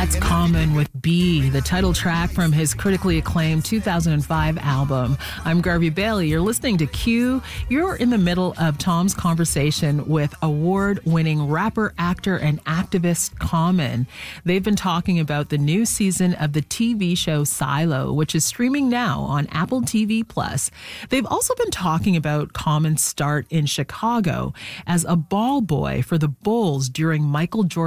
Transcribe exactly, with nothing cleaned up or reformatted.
That's Common with B, the title track from his critically acclaimed two thousand five album. I'm Garvey Bailey. You're listening to Q. You're in the middle of Tom's conversation with award-winning rapper, actor, and activist Common. They've been talking about the new season of the T V show Silo, which is streaming now on Apple T V Plus. They've also been talking about Common's start in Chicago as a ball boy for the Bulls during Michael Jordan